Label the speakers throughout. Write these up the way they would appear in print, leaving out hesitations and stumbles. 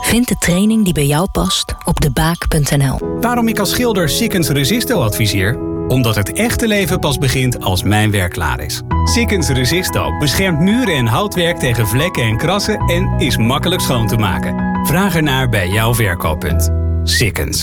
Speaker 1: Vind de training die bij jou past op debaak.nl.
Speaker 2: Waarom ik als schilder Sikkens Resisto adviseer? Omdat het echte leven pas begint als mijn werk klaar is. Sikkens Resisto beschermt muren en houtwerk tegen vlekken en krassen en is makkelijk schoon te maken. Vraag ernaar bij jouw verkooppunt. Sikkens.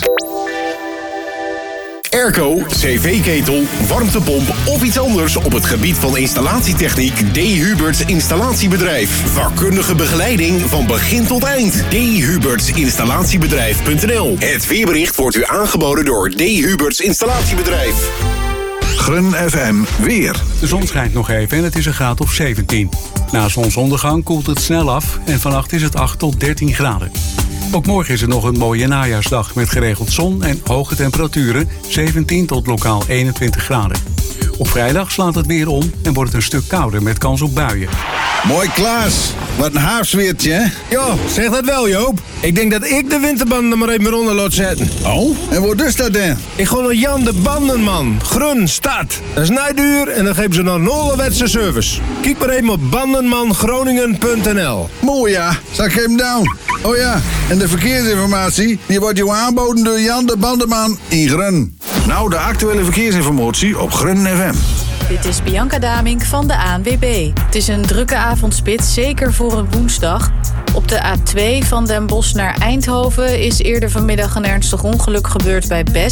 Speaker 3: Airco, cv-ketel, warmtepomp of iets anders op het gebied van installatietechniek. D. Huberts Installatiebedrijf. Vakkundige begeleiding van begin tot eind. D. Huberts Installatiebedrijf.nl. Het weerbericht wordt u aangeboden door D. Huberts Installatiebedrijf.
Speaker 4: Grun FM weer.
Speaker 2: De zon schijnt nog even en het is een graad of 17. Na zonsondergang koelt het snel af en vannacht is het 8 tot 13 graden. Ook morgen is het nog een mooie najaarsdag met geregeld zon en hoge temperaturen, 17 tot lokaal 21 graden. Op vrijdag slaat het weer om en wordt het een stuk kouder met kans op buien.
Speaker 4: Mooi Klaas, wat een haafsweertje, hè?
Speaker 5: Ja, zeg dat wel, Joop. Ik denk dat ik de winterbanden er maar even onder laat zetten.
Speaker 4: Oh, en wat is dat dan?
Speaker 5: Ik ga naar Jan de Bandenman, Grun, Stad. Dat is niet duur en dan geven ze nog een ouderwetse service. Kijk maar even op bandenmangroningen.nl.
Speaker 4: Mooi ja, zal ik hem down. Oh ja, en de verkeersinformatie, die wordt jou aanboden door Jan de Bandenman in Grun. Nou, de actuele verkeersinformatie op Grun FM.
Speaker 6: Dit is Bianca Damink van de ANWB. Het is een drukke avondspits, zeker voor een woensdag. Op de A2 van Den Bosch naar Eindhoven is eerder vanmiddag een ernstig ongeluk gebeurd bij Best.